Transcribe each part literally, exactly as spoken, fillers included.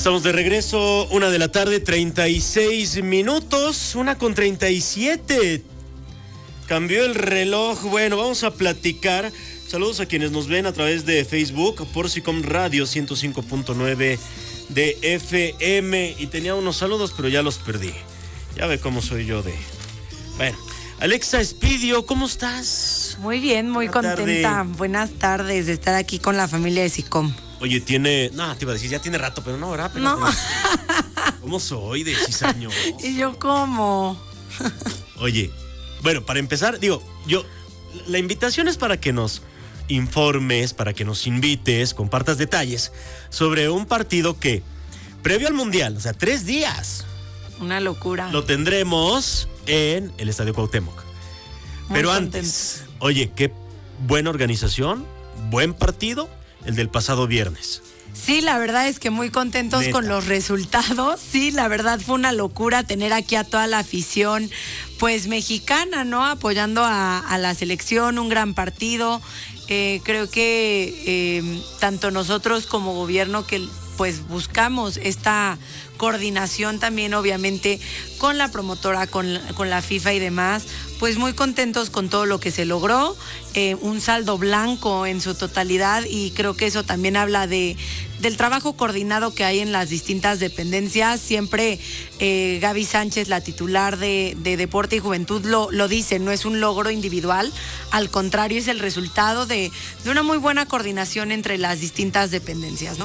Estamos de regreso, una de la tarde, treinta y seis minutos, una con treinta y siete. Cambió el reloj. Bueno, vamos a platicar. Saludos a quienes nos ven a través de Facebook, Porcicom Radio ciento cinco punto nueve de F M. Y tenía unos saludos, pero ya los perdí. Ya ve cómo soy yo de... Bueno, Alexa Espidio, ¿cómo estás? Muy bien, muy Buena contenta. Tarde. Buenas tardes de estar aquí con la familia de SICOM. Oye, tiene... No, te iba a decir, ya tiene rato, pero no, ¿verdad? Pero no. ¿Cómo soy de cizañoso? ¿Y yo cómo? Oye, bueno, para empezar, digo, yo... La invitación es para que nos informes, para que nos invites, compartas detalles sobre un partido que, previo al Mundial, o sea, tres días. Una locura. Lo tendremos en el Estadio Cuauhtémoc. Muy Pero contento. Antes, oye, qué buena organización, buen partido, el del pasado viernes. Sí, la verdad es que muy contentos Neta. con los resultados. Sí, la verdad fue una locura tener aquí a toda la afición, pues mexicana, ¿no? Apoyando a, a la selección, un gran partido. Eh, creo que eh, tanto nosotros como gobierno que pues buscamos esta coordinación también, obviamente, con la promotora, con, con la FIFA y demás, pues muy contentos con todo lo que se logró, eh, un saldo blanco en su totalidad, y creo que eso también habla de del trabajo coordinado que hay en las distintas dependencias. Siempre eh, Gaby Sánchez, la titular de, de Deporte y Juventud, lo, lo dice, no es un logro individual, al contrario, es el resultado de, de una muy buena coordinación entre las distintas dependencias, ¿no?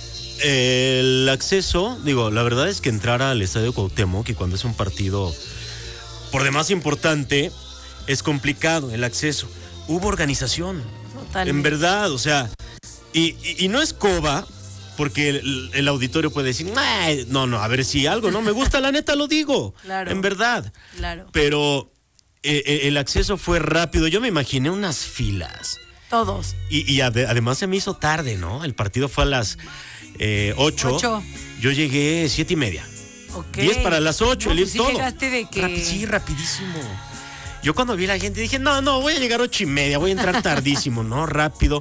El acceso, digo, la verdad es que entrar al Estadio Cuauhtémoc, que cuando es un partido por demás importante, es complicado el acceso. Hubo organización. Totalmente. En verdad, o sea, y, y, y no es coba, porque el, el auditorio puede decir, no, no, a ver si algo, ¿no? Me gusta, la neta lo digo. Claro. En verdad. Claro. Pero eh, el acceso fue rápido. Yo me imaginé unas filas. Todos. Y, y ad, además se me hizo tarde, ¿no? El partido fue a las eh, ocho. Ocho. Yo llegué siete y media. Ok. Diez para las ocho, no, el pues sí todo. Llegaste de que... Rapi- sí, rapidísimo. Yo cuando vi a la gente dije, no, no, voy a llegar ocho y media, voy a entrar tardísimo, ¿no? Rápido.